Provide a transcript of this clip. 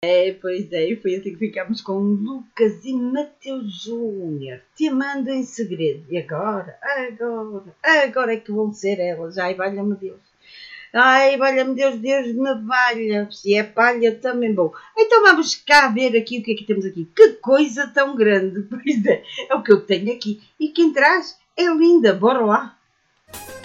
Pois é, e foi assim que ficámos com Lucas e Mateus Júnior, te amando em segredo. E agora é que vão ser elas. Ai, valha-me Deus. Ai, valha-me Deus, Deus me valha. Se é palha, também bom. Então vamos cá ver aqui o que é que temos aqui. Que coisa tão grande. Pois é o que eu tenho aqui. E quem traz é linda. Bora lá.